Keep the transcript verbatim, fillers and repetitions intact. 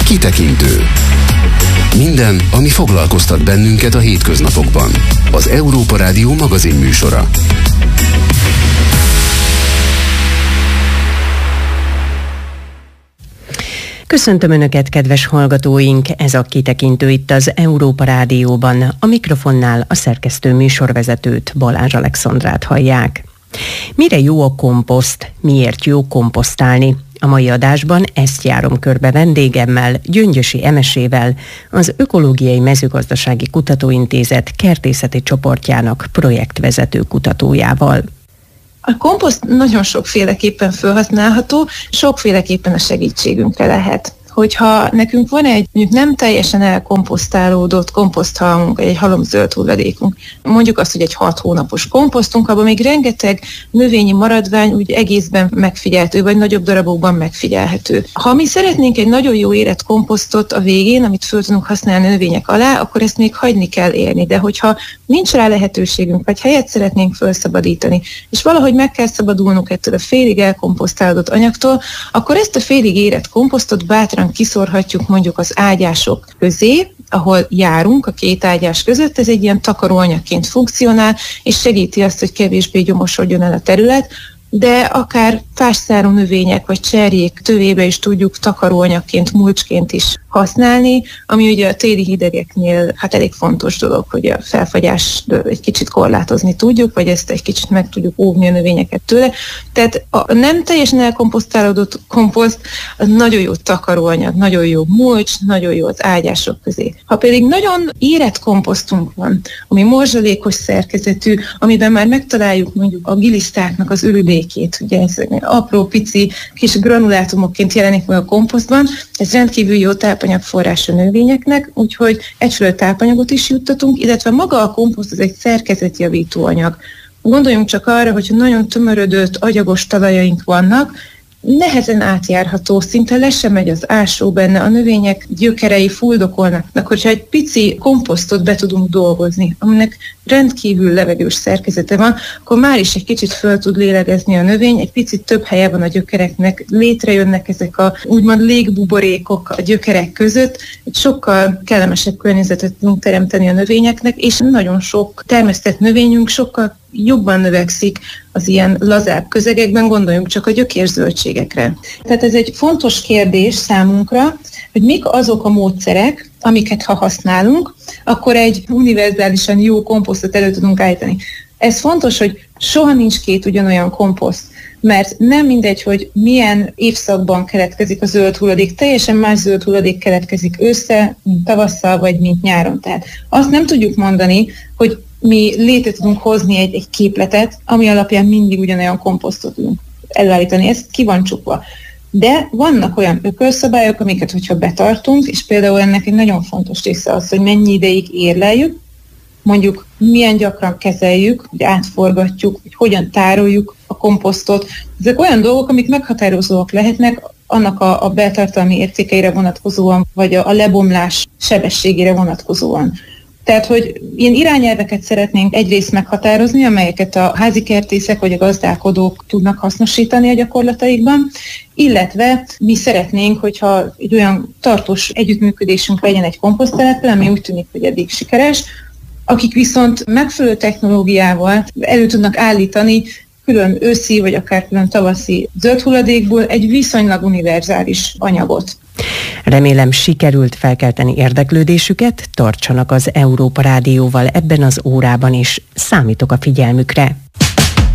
Kitekintő. Minden, ami foglalkoztat bennünket a hétköznapokban. Az Európa Rádió magazin műsora. Köszöntöm Önöket, kedves hallgatóink! Ez a Kitekintő itt az Európa Rádióban. A mikrofonnál a szerkesztő műsorvezetőt, Balázs Alexandrát hallják. Mire jó a komposzt? Miért jó komposztálni? A mai adásban ezt járom körbe vendégemmel, Gyöngyösi Emesével, az Ökológiai Mezőgazdasági Kutatóintézet kertészeti csoportjának projektvezető kutatójával. A komposzt nagyon sokféleképpen felhasználható, sokféleképpen a segítségünkre lehet. Hogyha nekünk van egy mondjuk nem teljesen elkomposztálódott komposzthalmunk, egy halomzöld hulladékunk, mondjuk azt, hogy egy hat hónapos komposztunk, abban még rengeteg növényi maradvány úgy egészben megfigyelhető, vagy nagyobb darabokban megfigyelhető. Ha mi szeretnénk egy nagyon jó érett komposztot a végén, amit föl tudunk használni a növények alá, akkor ezt még hagyni kell érni. De hogyha nincs rá lehetőségünk, vagy helyet szeretnénk felszabadítani, és valahogy meg kell szabadulnunk ettől a félig elkomposztálódott anyagtól, akkor ezt a félig érett komposztot bátran kiszórhatjuk mondjuk az ágyások közé, ahol járunk a két ágyás között, ez egy ilyen takaróanyagként funkcionál, és segíti azt, hogy kevésbé gyomosodjon el a terület, de akár fásszárú növények vagy cserjék tövébe is tudjuk takaróanyagként, mulcsként is használni, ami ugye a téli hidegeknél hát elég fontos dolog, hogy a felfagyást egy kicsit korlátozni tudjuk, vagy ezt egy kicsit meg tudjuk óvni a növényeket tőle. Tehát a nem teljesen elkomposztálódott komposzt az nagyon jó takaróanyag, nagyon jó mulcs, nagyon jó az ágyások közé. Ha pedig nagyon érett komposztunk van, ami morzsalékos szerkezetű, amiben már megtaláljuk mondjuk a gilisztáknak az ürülékét, ugye ez apró, pici, kis granulátumokként jelenik meg a komposztban, ez rendkívül jó tápanyagforrás a növényeknek, úgyhogy egyfelől tápanyagot is juttatunk, illetve maga a komposzt az egy szerkezetjavító anyag. Gondoljunk csak arra, hogyha nagyon tömörödött, agyagos talajaink vannak, nehezen átjárható, szinte le sem megy az ásó benne, a növények gyökerei fuldokolnak, akkor ha egy pici komposztot be tudunk dolgozni, aminek rendkívül levegős szerkezete van, akkor már is egy kicsit föl tud lélegezni a növény, egy picit több helye van a gyökereknek, létrejönnek ezek a úgymond légbuborékok a gyökerek között, egy sokkal kellemesebb környezetet tudunk teremteni a növényeknek, és nagyon sok termesztett növényünk sokkal jobban növekszik az ilyen lazább közegekben, gondoljunk csak a gyökérzöldségekre. Tehát ez egy fontos kérdés számunkra, hogy mik azok a módszerek, amiket ha használunk, akkor egy univerzálisan jó komposztot elő tudunk állítani. Ez fontos, hogy soha nincs két ugyanolyan komposzt, mert nem mindegy, hogy milyen évszakban keletkezik a zöld hulladék, teljesen más zöld hulladék keletkezik ősszel, mint tavasszal, vagy mint nyáron. Tehát azt nem tudjuk mondani, hogy mi létre tudunk hozni egy, egy képletet, ami alapján mindig ugyanolyan komposztot tudunk előállítani. Ez ki van csukva. De vannak olyan ökölszabályok, amiket, hogyha betartunk, és például ennek egy nagyon fontos része az, hogy mennyi ideig érleljük, mondjuk milyen gyakran kezeljük, hogy átforgatjuk, hogy hogyan tároljuk a komposztot. Ezek olyan dolgok, amik meghatározóak lehetnek annak a, a beltartalmi értékeire vonatkozóan, vagy a, a lebomlás sebességére vonatkozóan. Tehát, hogy ilyen irányelveket szeretnénk egyrészt meghatározni, amelyeket a házi kertészek vagy a gazdálkodók tudnak hasznosítani a gyakorlataikban, illetve mi szeretnénk, hogyha egy olyan tartós együttműködésünk legyen egy komposztteleppel, ami úgy tűnik, hogy eddig sikeres, akik viszont megfelelő technológiával elő tudnak állítani külön őszi vagy akár külön tavaszi zöld hulladékból egy viszonylag univerzális anyagot. Remélem, sikerült felkelteni érdeklődésüket, tartsanak az Európa Rádióval ebben az órában is, számítok a figyelmükre.